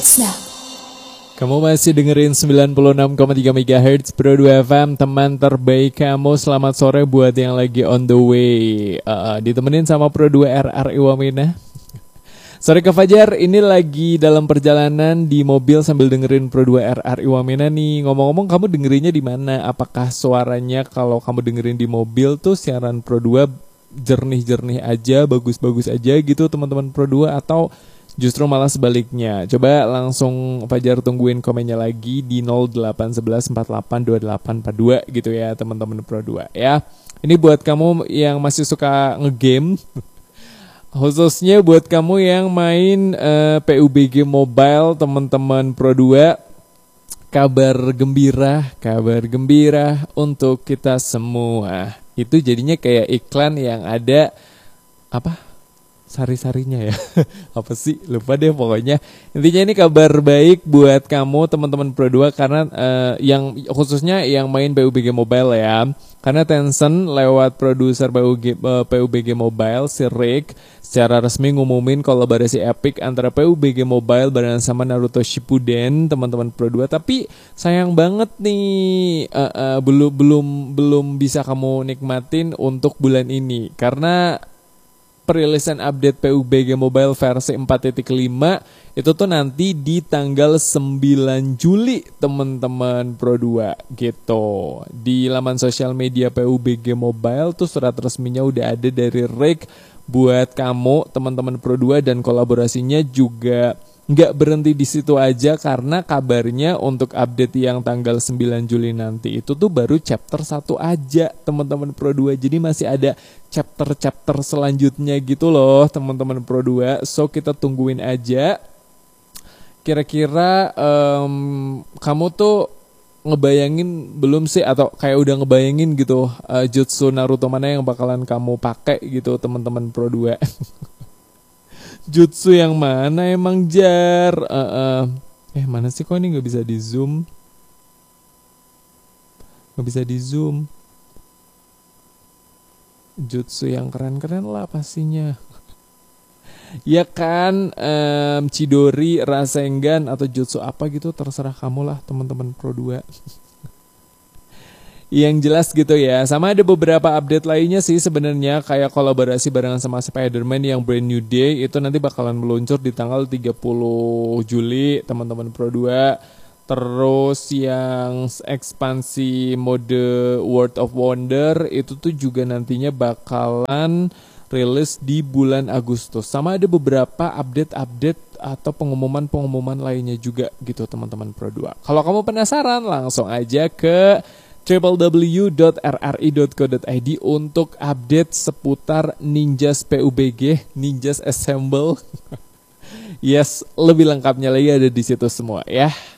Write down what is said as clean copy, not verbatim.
Hits now. Kamu masih dengerin 96,3 MHz Pro 2 FM, teman terbaik kamu. Selamat sore buat yang lagi on the way. Ditemenin sama Pro 2 RRI Wamena. Sore ke Fajar, ini lagi dalam perjalanan di mobil sambil dengerin Pro 2 RRI Wamena nih. Ngomong-ngomong, kamu dengerinnya di mana? Apakah suaranya kalau kamu dengerin di mobil tuh siaran Pro 2 jernih-jernih aja, bagus-bagus aja gitu teman-teman Pro 2, atau justru malah sebaliknya? Coba langsung Fajar tungguin komennya lagi di 0811482842 gitu ya teman-teman Pro 2 ya. Ini buat kamu yang masih suka ngegame, khususnya buat kamu yang main PUBG Mobile, teman-teman Pro 2. Kabar gembira untuk kita semua. Itu jadinya kayak iklan yang ada apa? Sari-sarinya ya. Apa sih? Lupa deh pokoknya. Intinya ini kabar baik buat kamu teman-teman Pro 2 karena yang khususnya yang main PUBG Mobile ya. Karena Tencent lewat produser PUBG Mobile si Rick secara resmi ngumumin kolaborasi epic antara PUBG Mobile bareng sama Naruto Shippuden teman-teman Pro 2. Tapi sayang banget nih belum bisa kamu nikmatin untuk bulan ini karena perilisan update PUBG Mobile versi 4.5 itu tuh nanti di tanggal 9 Juli teman-teman Pro 2 gitu. Di laman sosial media PUBG Mobile tuh surat resminya udah ada dari Rick buat kamu teman-teman Pro 2, dan kolaborasinya juga nggak berhenti di situ aja karena kabarnya untuk update yang tanggal 9 Juli nanti itu tuh baru chapter 1 aja teman-teman Pro 2. Jadi masih ada chapter-chapter selanjutnya gitu loh teman-teman Pro 2. So kita tungguin aja. Kira-kira kamu tuh ngebayangin belum sih, atau kayak udah ngebayangin gitu jutsu Naruto mana yang bakalan kamu pakai gitu teman-teman Pro 2? Jutsu yang mana emang Jar? Mana sih kok ini nggak bisa di zoom? Nggak bisa di zoom. Jutsu yang keren-keren lah pastinya. Ya kan, Chidori, Rasengan, atau jutsu apa gitu terserah kamu lah teman-teman Pro 2. Yang jelas gitu ya. Sama ada beberapa update lainnya sih sebenarnya, kayak kolaborasi barengan sama Spider-Man yang Brand New Day itu nanti bakalan meluncur di tanggal 30 Juli teman-teman Pro 2. Terus yang ekspansi mode World of Wonder itu tuh juga nantinya bakalan rilis di bulan Agustus. Sama ada beberapa update atau pengumuman lainnya juga gitu teman-teman Pro 2. Kalau kamu penasaran langsung aja ke www.rri.co.id untuk update seputar Ninjas PUBG, Ninjas Assemble. Yes, lebih lengkapnya lagi ada di situ semua ya.